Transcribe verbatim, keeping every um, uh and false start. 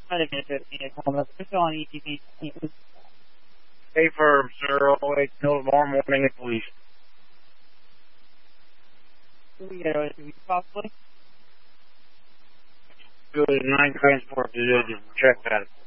I'd have been fifteen at home. That's just on E T V. Stay firm, sir. I'll wait till tomorrow morning at least. We get over to possibly. Go to nine transport to just check that.